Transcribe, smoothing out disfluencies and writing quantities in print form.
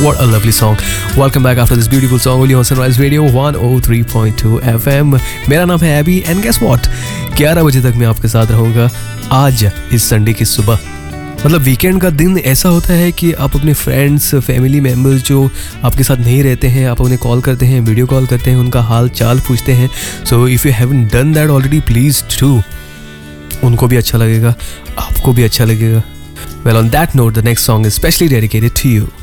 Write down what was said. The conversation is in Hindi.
What a lovely song. Welcome back after this beautiful song only on Sunrise Radio 103.2 FM. मेरा नाम है एबी एंड गेस व्हाट, 11 बजे तक मैं आपके साथ रहूँगा आज इस संडे की सुबह। मतलब वीकेंड का दिन ऐसा होता है कि आप अपने फ्रेंड्स, फैमिली मेम्बर्स जो आपके साथ नहीं रहते हैं, आप उन्हें कॉल करते हैं, वीडियो कॉल करते हैं, उनका हाल चाल पूछते हैं। So if you haven't done that already, please do. उनको भी अच्छा लगेगा, आपको भी अच्छा लगेगा। Well, on that note, the next song is specially dedicated to you.